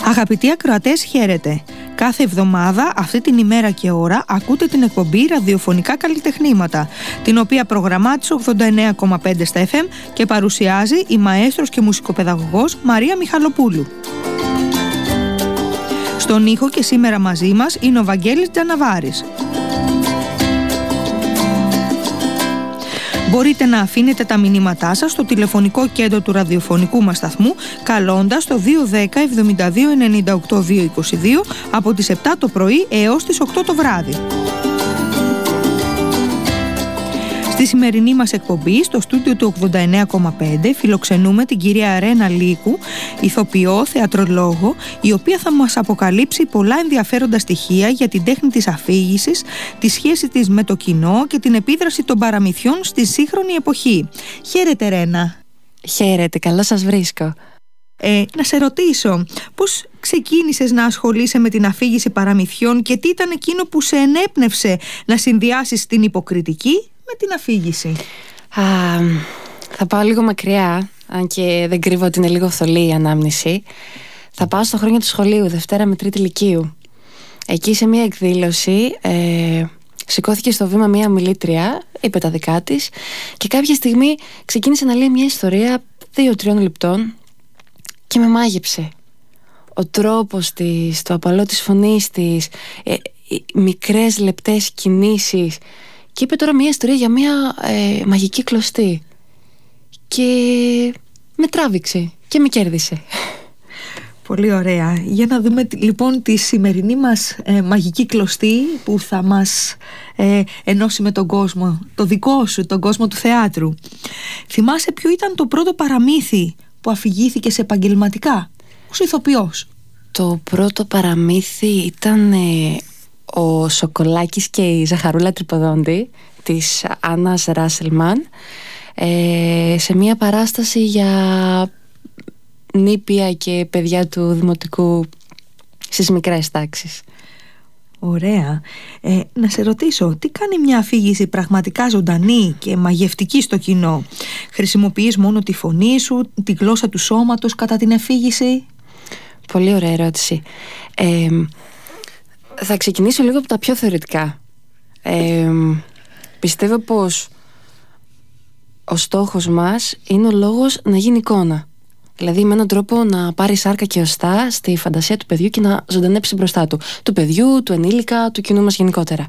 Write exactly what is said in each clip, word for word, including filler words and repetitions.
Αγαπητοί ακροατές, χαίρετε. Κάθε εβδομάδα, αυτή την ημέρα και ώρα, ακούτε την εκπομπή Ραδιοφωνικά Καλλιτεχνήματα, την οποία προγραμμάτισε ογδόντα εννέα κόμμα πέντε στα εφ εμ και παρουσιάζει η μαέστρος και μουσικοπαιδαγωγός Μαρία Μιχαλοπούλου. Στον ήχο και σήμερα μαζί μας είναι ο Βαγγέλης Τζαναβάρης. Μπορείτε να αφήνετε τα μηνύματά σας στο τηλεφωνικό κέντρο του ραδιοφωνικού μας σταθμού καλώντας το δύο ένα μηδέν εβδομήντα δύο ενενήντα οκτώ διακόσια είκοσι δύο από τις επτά το πρωί έως τις οκτώ το βράδυ. Στη σημερινή μας εκπομπή, στο στούντιο του ογδόντα εννέα κόμμα πέντε, φιλοξενούμε την κυρία Ρένα Λύκου, ηθοποιό, θεατρολόγο, η οποία θα μας αποκαλύψει πολλά ενδιαφέροντα στοιχεία για την τέχνη της αφήγησης, τη σχέση της με το κοινό και την επίδραση των παραμυθιών στη σύγχρονη εποχή. Χαίρετε, Ρένα. Χαίρετε, καλώς σας βρίσκω. Ε, να σε ρωτήσω, πώς ξεκίνησες να ασχολείσαι με την αφήγηση παραμυθιών και τι ήταν εκείνο που σε ενέπνευσε να συνδυάσεις την υποκριτική με την αφήγηση? Α, θα πάω λίγο μακριά, αν και δεν κρύβω ότι είναι λίγο θολή η ανάμνηση. Θα πάω στα χρόνια του σχολείου, Δευτέρα με Τρίτη Λυκείου. Εκεί σε μια εκδήλωση ε, σηκώθηκε στο βήμα μια μιλήτρια, είπε τα δικά της και κάποια στιγμή ξεκίνησε να λέει μια ιστορία δύο-τριών λεπτών και με μάγεψε. Ο τρόπος της, το απαλό της φωνής της, ε, οι μικρές λεπτές κινήσεις. Και είπε τώρα μια ιστορία για μια ε, μαγική κλωστή. Και με τράβηξε και με κέρδισε. Πολύ ωραία. Για να δούμε λοιπόν τη σημερινή μας ε, μαγική κλωστή που θα μας ε, ενώσει με τον κόσμο, το δικό σου, τον κόσμο του θεάτρου. Θυμάσαι ποιο ήταν το πρώτο παραμύθι που αφηγήθηκες επαγγελματικά ως ηθοποιός? Το πρώτο παραμύθι ήταν ε, ο Σοκολάκης και η Ζαχαρούλα Τρυποδόντη της Άννας Ράσελμαν, ε, σε μια παράσταση για νήπια και παιδιά του δημοτικού στις μικρές τάξεις. Ωραία. ε, Να σε ρωτήσω, τι κάνει μια αφήγηση πραγματικά ζωντανή και μαγευτική στο κοινό? Χρησιμοποιείς μόνο τη φωνή σου, τη γλώσσα του σώματος κατά την αφήγηση? Πολύ ωραία ερώτηση. ε, Θα ξεκινήσω λίγο από τα πιο θεωρητικά. ε, Πιστεύω πως ο στόχος μας είναι ο λόγος να γίνει εικόνα. Δηλαδή με έναν τρόπο να πάρει σάρκα και οστά στη φαντασία του παιδιού και να ζωντανέψει μπροστά του. Του παιδιού, του ενήλικα, του κοινού μας γενικότερα.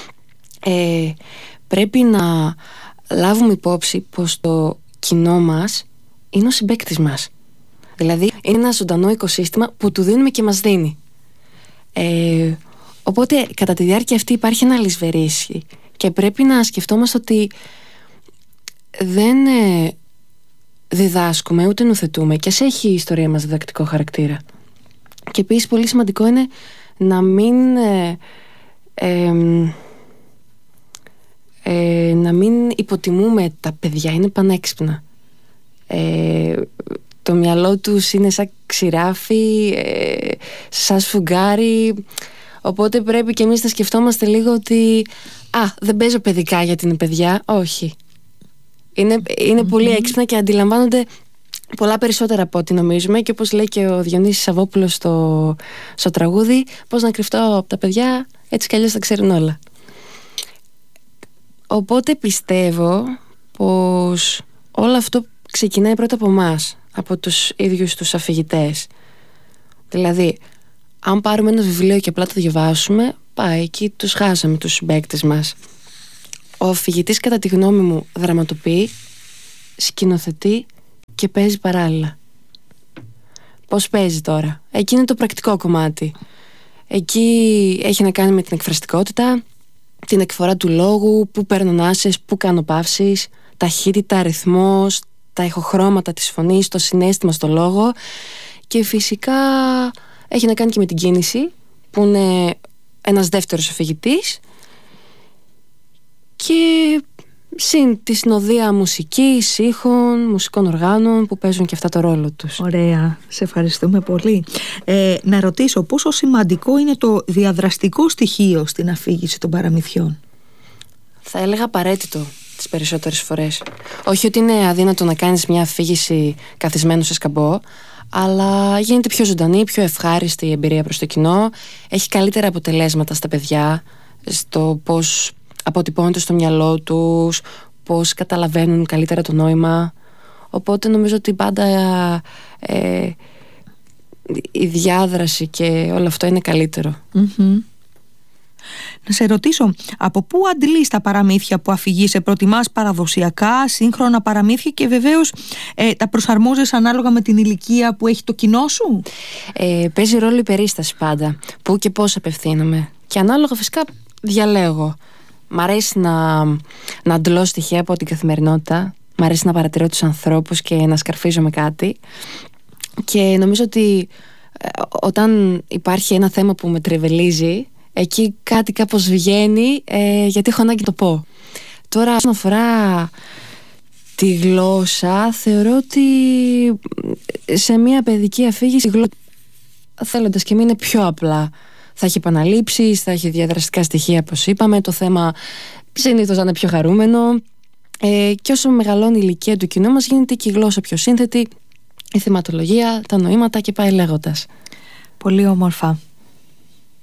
ε, Πρέπει να λάβουμε υπόψη πως το κοινό μας είναι ο συμπαίκτης μας. Δηλαδή είναι ένα ζωντανό οικοσύστημα που του δίνουμε και μας δίνει. ε, Οπότε κατά τη διάρκεια αυτή υπάρχει ένα λησβερίσι και πρέπει να σκεφτόμαστε ότι δεν ε, διδάσκουμε ούτε νουθετούμε, και ας έχει η ιστορία μας διδακτικό χαρακτήρα. Και επίσης πολύ σημαντικό είναι να μην ε, ε, ε, να μην υποτιμούμε τα παιδιά. Είναι πανέξυπνα, ε, το μυαλό τους είναι σαν ξηράφι, ε, σαν σφουγγάρι. Οπότε πρέπει και εμείς να σκεφτόμαστε λίγο ότι α, δεν παίζω παιδικά γιατί είναι παιδιά. Όχι. Είναι, είναι mm-hmm. πολύ έξυπνα και αντιλαμβάνονται πολλά περισσότερα από ό,τι νομίζουμε. Και όπως λέει και ο Διονύσης Σαββόπουλος στο, στο τραγούδι, πώς να κρυφτώ από τα παιδιά, έτσι κι αλλιώς τα ξέρουν όλα. Οπότε πιστεύω πως όλο αυτό ξεκινάει πρώτα από εμάς, από τους ίδιους τους αφηγητές. Δηλαδή, αν πάρουμε ένα βιβλίο και απλά το διαβάσουμε, πάει εκεί, τους χάσαμε τους συμπαίκτες μας. Ο αφηγητής, κατά τη γνώμη μου, δραματοποιεί, σκηνοθετεί και παίζει παράλληλα. Πώς παίζει τώρα? Εκεί είναι το πρακτικό κομμάτι. Εκεί έχει να κάνει με την εκφραστικότητα, την εκφορά του λόγου, πού παίρνω ανάσες, πού κάνω παύσεις, ταχύτητα, ρυθμός, τα ηχοχρώματα της φωνής, το συναίσθημα στο λόγο. Και φυσικά έχει να κάνει και με την κίνηση, που είναι ένας δεύτερος αφηγητής, και συν τη συνοδεία μουσικής, ήχων, μουσικών οργάνων που παίζουν και αυτά το ρόλο τους. Ωραία, σε ευχαριστούμε πολύ. ε, Να ρωτήσω, πόσο σημαντικό είναι το διαδραστικό στοιχείο στην αφήγηση των παραμυθιών? Θα έλεγα απαραίτητο τις περισσότερες φορές. Όχι ότι είναι αδύνατο να κάνεις μια αφήγηση καθισμένο σε σκαμπό, αλλά γίνεται πιο ζωντανή, πιο ευχάριστη η εμπειρία προς το κοινό. Έχει καλύτερα αποτελέσματα στα παιδιά, στο πώς αποτυπώνεται στο μυαλό τους, πώς καταλαβαίνουν καλύτερα το νόημα. Οπότε νομίζω ότι πάντα ε, η διάδραση και όλο αυτό είναι καλύτερο. Mm-hmm. Να σε ρωτήσω, από πού αντλείς τα παραμύθια που αφηγείσαι? Προτιμάς παραδοσιακά, σύγχρονα παραμύθια και βεβαίως ε, τα προσαρμόζεις ανάλογα με την ηλικία που έχει το κοινό σου? Ε, παίζει ρόλο η περίσταση πάντα, πού και πώς απευθύνομαι. Και ανάλογα φυσικά διαλέγω. Μ' αρέσει να, να αντλώ στοιχεία από την καθημερινότητα. Μ' αρέσει να παρατηρώ τους ανθρώπους και να σκαρφίζω με κάτι. Και νομίζω ότι ε, όταν υπάρχει ένα θέμα που με τρεβελίζει, εκεί κάτι κάπως βγαίνει, ε, γιατί έχω ανάγκη να το πω. Τώρα, όσον αφορά τη γλώσσα, θεωρώ ότι σε μια παιδική αφήγηση, γλώσσα, θέλοντας και μην είναι πιο απλά. Θα έχει επαναλήψεις, θα έχει διαδραστικά στοιχεία, όπως είπαμε. Το θέμα συνήθως θα είναι πιο χαρούμενο. Ε, και όσο μεγαλώνει η ηλικία του κοινού μας, γίνεται και η γλώσσα πιο σύνθετη, η θεματολογία, τα νοήματα και πάει λέγοντας. Πολύ όμορφα.